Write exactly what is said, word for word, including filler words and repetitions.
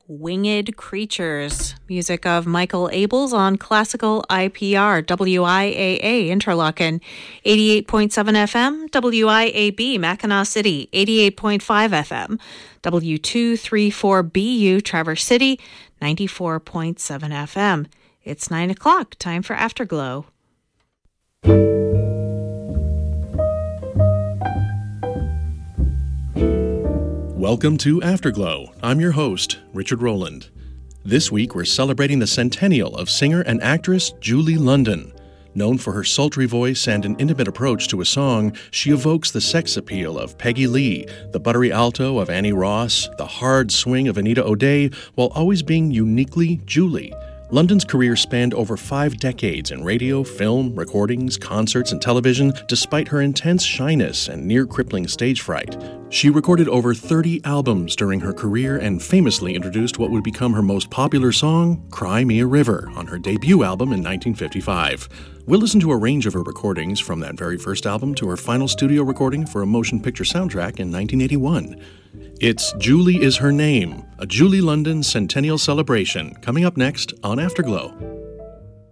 Winged Creatures, music of Michael Abels on classical I P R, W I A A Interlaken, eighty-eight point seven F M, W I A B Mackinac City, eighty-eight point five F M, W two thirty-four B U Traverse City, ninety-four point seven F M. It's nine o'clock, time for Afterglow. Welcome to Afterglow. I'm your host, Richard Rowland. This week we're celebrating the centennial of singer and actress Julie London. Known for her sultry voice and an intimate approach to a song, she evokes the sex appeal of Peggy Lee, the buttery alto of Annie Ross, the hard swing of Anita O'Day, while always being uniquely Julie. London's career spanned over five decades in radio, film, recordings, concerts, and television, despite her intense shyness and near-crippling stage fright. She recorded over thirty albums during her career and famously introduced what would become her most popular song, Cry Me a River, on her debut album in nineteen fifty-five. We'll listen to a range of her recordings from that very first album to her final studio recording for a motion picture soundtrack in nineteen eighty-one. It's Julie Is Her Name, a Julie London Centennial Celebration, coming up next on Afterglow.